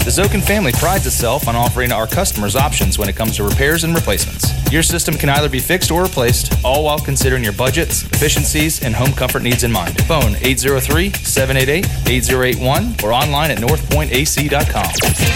The Zokin family prides itself on offering our customers options when it comes to repairs and replacements. Your system can either be fixed or replaced, all while considering your budgets, efficiencies, and home comfort needs in mind. Phone 803-788-8081 or online at northpointac.com.